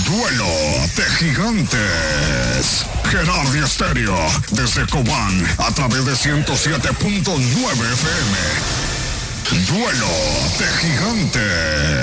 Duelo de Gigantes. Gerardo Estéreo, desde Cobán, a través de 107.9 FM. Duelo de Gigantes.